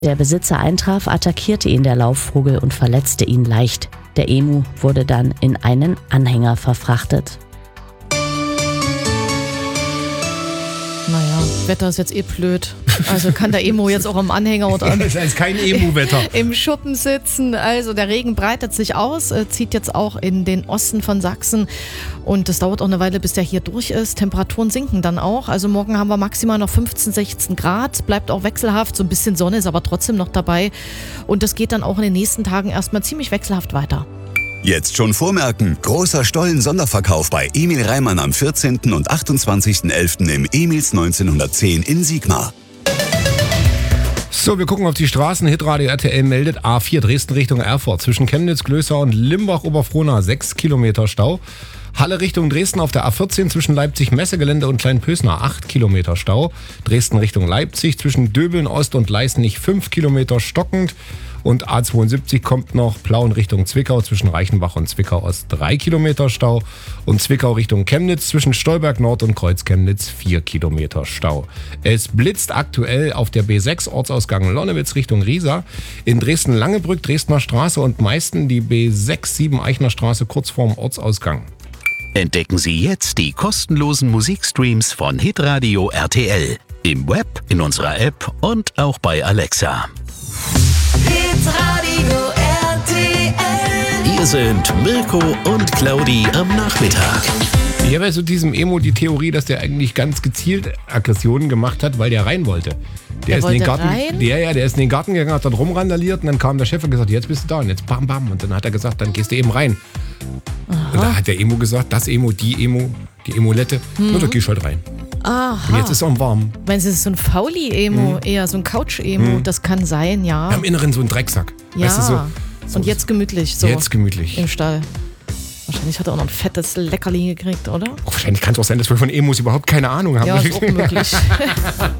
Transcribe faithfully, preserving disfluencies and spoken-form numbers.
Der Besitzer eintraf, attackierte ihn der Laufvogel und verletzte ihn leicht. Der Emu wurde dann in einen Anhänger verfrachtet. Naja, Wetter ist jetzt eh blöd. Also kann der Emo jetzt auch am Anhänger oder Das ist kein Emu-Wetter. im Schuppen sitzen. Also der Regen breitet sich aus, äh, zieht jetzt auch in den Osten von Sachsen. Und es dauert auch eine Weile, bis der hier durch ist. Temperaturen sinken dann auch. Also morgen haben wir maximal noch fünfzehn, sechzehn Grad. Bleibt auch wechselhaft. So ein bisschen Sonne ist aber trotzdem noch dabei. Und das geht dann auch in den nächsten Tagen erstmal ziemlich wechselhaft weiter. Jetzt schon vormerken, großer Stollen-Sonderverkauf bei Emil Reimann am vierzehnten und achtundzwanzigsten elften im Emils neunzehnhundertzehn in Sigmar. So, wir gucken auf die Straßen. Hitradio R T L meldet A vier Dresden Richtung Erfurt. Zwischen Chemnitz, Glößau und Limbach-Oberfrohna sechs Kilometer Stau. Halle Richtung Dresden auf der A vierzehn zwischen Leipzig-Messegelände und Kleinpösner acht Kilometer Stau. Dresden Richtung Leipzig zwischen Döbeln Ost und Leißnich fünf Kilometer stockend. Und A zweiundsiebzig kommt noch Plauen Richtung Zwickau zwischen Reichenbach und Zwickau Ost drei Kilometer Stau. Und Zwickau Richtung Chemnitz zwischen Stolberg Nord und Kreuz-Chemnitz vier Kilometer Stau. Es blitzt aktuell auf der B sechs Ortsausgang Lonnewitz Richtung Riesa. In Dresden-Langebrück, Dresdner Straße und Meisten die B sechs sieben Eichner Straße kurz vorm Ortsausgang. Entdecken Sie jetzt die kostenlosen Musikstreams von Hitradio R T L. Im Web, in unserer App und auch bei Alexa. Hitradio R T L. Hier sind Mirko und Claudi am Nachmittag. Ich habe ja zu diesem Emo die Theorie, dass der eigentlich ganz gezielt Aggressionen gemacht hat, weil der rein wollte. Der, Der ist in den wollte Garten, rein? Der, ja, der ist in den Garten gegangen, hat dort rumrandaliert und dann kam der Chef und gesagt, jetzt bist du da und jetzt bam bam. Und dann hat er gesagt, dann gehst du eben rein. Aha. Und da hat der Emo gesagt, das Emo, die Emo, die Emolette, mhm. nur da gehst halt rein. Aha. Und jetzt ist er warm. Wenn es ist so ein Fauli-Emo, Mhm. eher so ein Couch-Emo, Mhm. das kann sein, ja. Am Inneren so ein Drecksack. Ja, Weißt du, so, so, und jetzt gemütlich so Jetzt gemütlich. im Stall. Wahrscheinlich hat er auch noch ein fettes Leckerli gekriegt, oder? Oh, wahrscheinlich kann es auch sein, dass wir von Emos überhaupt keine Ahnung haben. Ja, ist auch möglich.